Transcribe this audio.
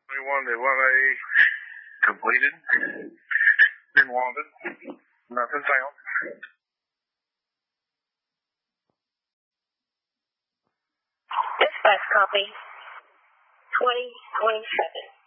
21 to 1A completed. Been wanted. Nothing found. Dispatch copy. 2027.